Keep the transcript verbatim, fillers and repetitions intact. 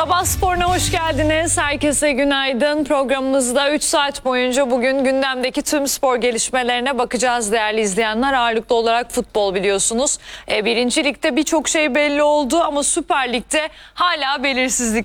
Sabah sporuna hoş geldiniz. Herkese günaydın. Programımızda üç saat boyunca bugün gündemdeki tüm spor gelişmelerine bakacağız değerli izleyenler. Ağırlıklı olarak futbol biliyorsunuz. E, birinci Lig'de birçok şey belli oldu ama Süper Lig'de hala belirsizlik